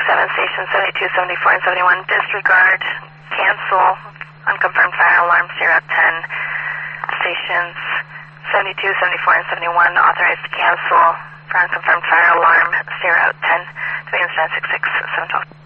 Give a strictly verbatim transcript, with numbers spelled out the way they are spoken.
seven, stations seventy-two, seventy-four, and seventy-one, disregard, cancel, unconfirmed fire alarm, zero ten. Stations seventy-two, seventy-four, and seventy-one, authorized to cancel for unconfirmed fire alarm, zero ten. Domain nine six six, seven twelve.